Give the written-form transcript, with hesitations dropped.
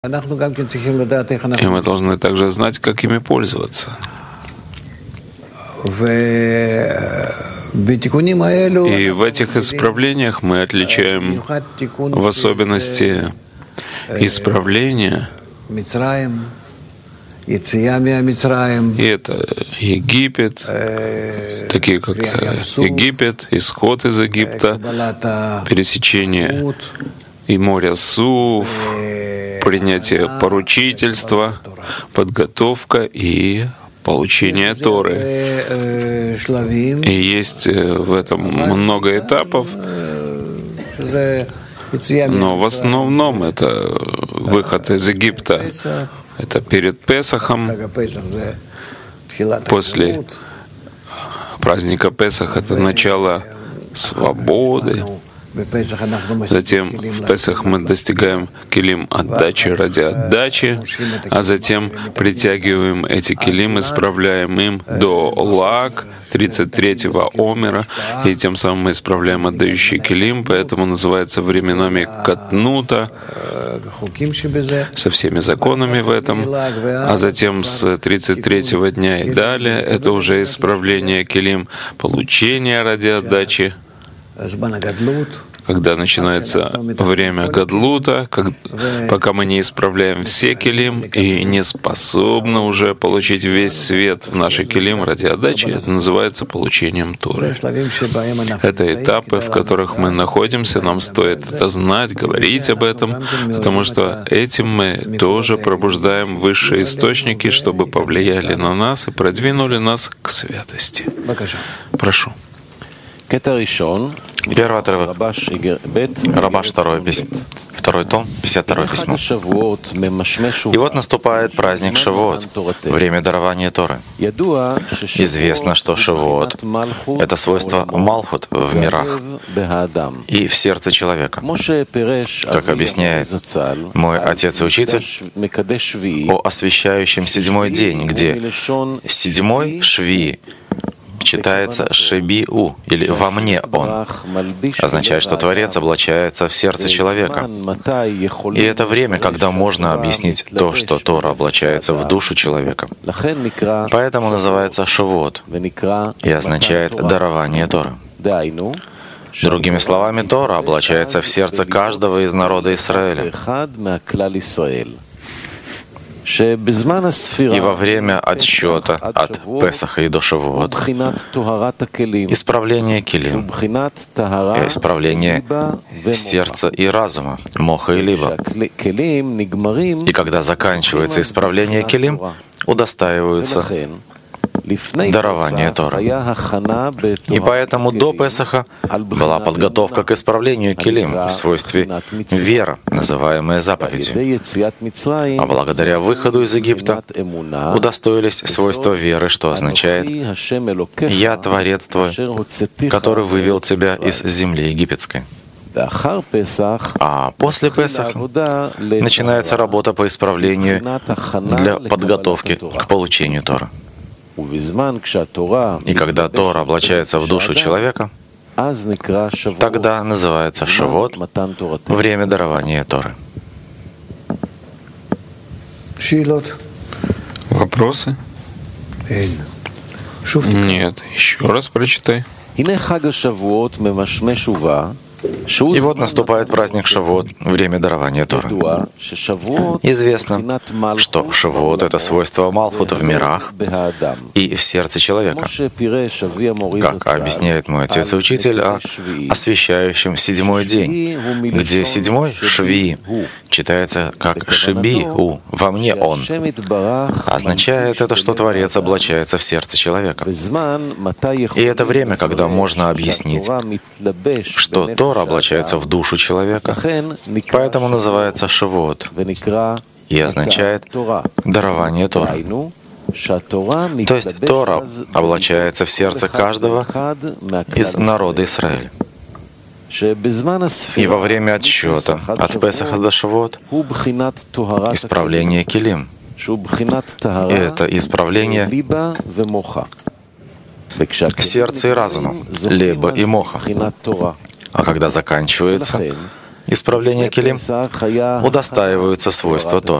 И мы должны также знать, как ими пользоваться. И в этих исправлениях мы отличаем в особенности исправления, и это Египет, такие как Египет, исход из Египта, пересечение и моря Суф, принятие поручительства, подготовка и получение Торы. И есть в этом много этапов, но в основном это выход из Египта. Это перед Песахом, после праздника Песах это начало свободы. Затем в Песах мы достигаем килим отдачи ради отдачи, а затем притягиваем эти килим, исправляем им до лак 33-го омера, и тем самым мы исправляем отдающий килим, поэтому называется временами катнута, со всеми законами в этом, а затем с 33-го дня и далее это уже исправление килим, получение ради отдачи, когда начинается время гадлута, пока мы не исправляем все килим и не способны уже получить весь свет в наши килим ради отдачи, это называется получением Торы. Это этапы, в которых мы находимся, нам стоит это знать, говорить об этом, потому что этим мы тоже пробуждаем высшие источники, чтобы повлияли на нас и продвинули нас к святости. Прошу. Первый отрывок. Рабаш, второй том, 52-е письмо. И вот наступает праздник Шавуот, время дарования Торы. Известно, что Шавуот — это свойство Малхут в мирах и в сердце человека. Как объясняет мой отец и учитель о освящающем седьмой день, где седьмой шви читается «шеби-у» или «во мне он», означает, что Творец облачается в сердце человека. И это время, когда можно объяснить то, что Тора облачается в душу человека. Поэтому называется Шавуот и означает «дарование Торы». Другими словами, Тора облачается в сердце каждого из народа Израиля. И во время отсчета от Песаха и до Шавуот исправление килим, исправление сердца и разума, моха и либа. И когда заканчивается исправление килим, удостаиваются дарование Торы. И поэтому до Песаха была подготовка к исправлению килим в свойстве вера, называемая заповедью. А благодаря выходу из Египта удостоились свойства веры, что означает «Я Творец твой, который вывел тебя из земли египетской». А после Песаха начинается работа по исправлению для подготовки к получению Торы. И когда Тора облачается в душу человека, тогда называется Шавуот, время дарования Торы. Вопросы? Нет. Еще раз прочитай. И вот наступает праздник Шавуот, время дарования Торы. Известно, что Шавуот — это свойство Малхута в мирах и в сердце человека. Как объясняет мой отец и учитель о освящающем седьмой день, где седьмой шви читается как «шеби-у», «во мне он». Означает это, что Творец облачается в сердце человека. И это время, когда можно объяснить, что Тора облачается в душу человека, поэтому называется Шавуот и означает «дарование Торы». То есть Тора облачается в сердце каждого из народа Израиля. И во время отсчета от Песаха до Шавуот исправление килим. И это исправление сердца и разума, леба и моха. А когда заканчивается исправления килим удостаиваются свойства Торы.